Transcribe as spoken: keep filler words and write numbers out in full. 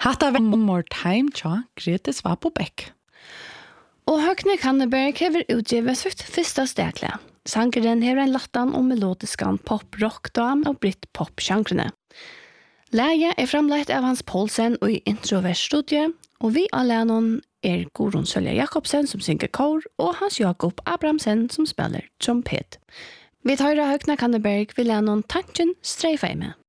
Hatta var More Time tja Grete Svapobæk. Og Høgne Kanneberg hever utgivet sitt første stekle. Sangeren hever en lattan og melodiskan pop-rock-dam og britt-pop-sjangrene. Leie er framlagt av Hans Poulsen og i Introvert-studie, og vi alle noen er Gorun Sølja Jakobsen som synger kor, og Hans Jakob Abrahamsen som spiller trompet. Vi tar av Høgne Kanneberg vil jeg noen tanken streife med.